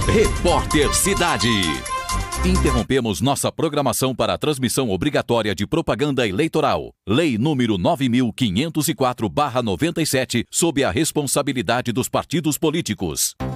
Repórter Cidade. Interrompemos nossa programação para a transmissão obrigatória de propaganda eleitoral. Lei número 9.504/97, sob a responsabilidade dos partidos políticos.